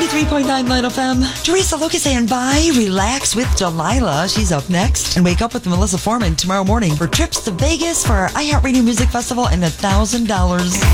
93.9 Light FM. Teresa Lucas and bye. Relax with Delilah. She's up next. And wake up with Melissa Foreman tomorrow morning for trips to Vegas for our iHeartRadio Music Festival and $1,000.